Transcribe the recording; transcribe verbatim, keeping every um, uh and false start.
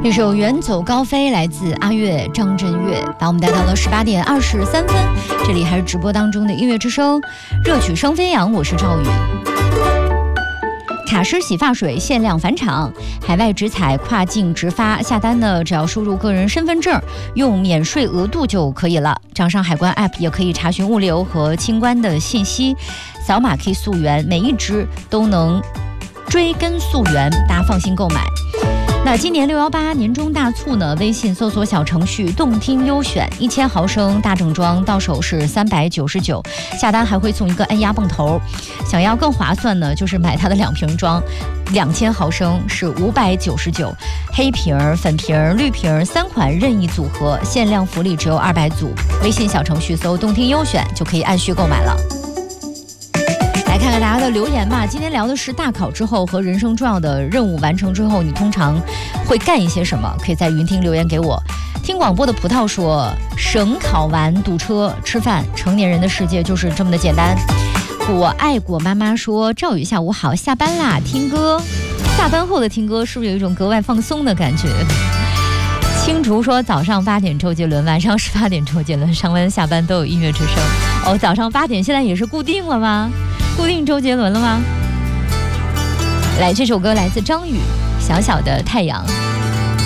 这首《远走高飞》来自阿月张震岳，把我们带到了十八点二十三分。这里还是直播当中的音乐之声，热曲声飞扬，我是赵宇。卡诗洗发水限量返场，海外直采跨境直发，下单呢只要输入个人身份证，用免税额度就可以了。掌上海关 App 也可以查询物流和清关的信息，扫码可以溯源，每一支都能追根溯源，大家放心购买。那今年六幺八年终大促呢，微信搜索小程序动听优选，一千毫升大正装到手是三百九十九，下单还会送一个按压泵头。想要更划算呢，就是买它的两瓶装，两千毫升是五百九十九，黑瓶、粉瓶、绿瓶三款任意组合，限量福利只有二百组。微信小程序搜动听优选就可以按需购买了。来看看大家的留言吧。今天聊的是大考之后和人生重要的任务完成之后，你通常会干一些什么？可以在云听留言给我。听广播的葡萄说，省考完堵车吃饭，成年人的世界就是这么的简单。我爱果妈妈说，赵宇下午好，下班啦，听歌。下班后的听歌是不是有一种格外放松的感觉？青竹说，早上八点周杰伦，晚上十八点周杰伦，上班下班都有音乐之声。哦，早上八点现在也是固定了吗？固定周杰伦了吗？来，这首歌来自张宇，《小小的太阳》。